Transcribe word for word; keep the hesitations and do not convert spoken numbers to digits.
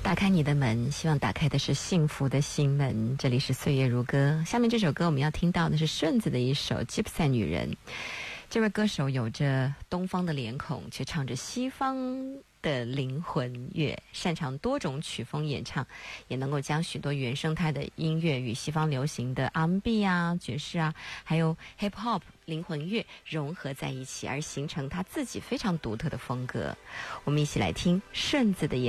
打开你的门，希望打开的是幸福的心门。这里是岁月如歌，下面这首歌我们要听到的是顺子的一首《吉普赛女人》。这位歌手有着东方的脸孔，却唱着西方的灵魂乐，擅长多种曲风演唱，也能够将许多原生态的音乐与西方流行的 R and B 啊、爵士啊，还有 Hip Hop 灵魂乐融合在一起，而形成他自己非常独特的风格。我们一起来听顺子的演